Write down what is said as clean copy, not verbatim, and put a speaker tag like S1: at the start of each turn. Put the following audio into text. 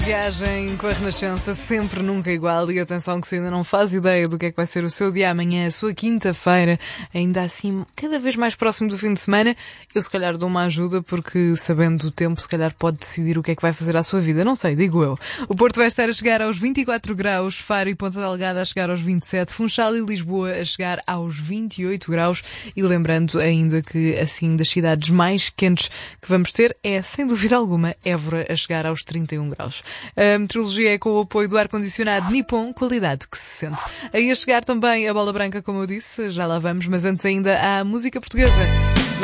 S1: Viagem com a Renascença, sempre nunca igual. E atenção que se ainda não faz ideia do que é que vai ser o seu dia amanhã, a sua quinta-feira, ainda assim cada vez mais próximo do fim de semana, eu se calhar dou uma ajuda, porque sabendo o tempo se calhar pode decidir o que é que vai fazer à sua vida. Não sei, digo eu. O Porto vai estar a chegar aos 24 graus, Faro e Ponta Delgada a chegar aos 27, Funchal e Lisboa a chegar aos 28 graus. E lembrando ainda que assim das cidades mais quentes que vamos ter é, sem dúvida alguma, Évora a chegar aos 31 graus. A meteorologia é com o apoio do ar-condicionado Nippon, qualidade que se sente. Aí a chegar também a bola branca, como eu disse, já lá vamos, mas antes ainda há música portuguesa.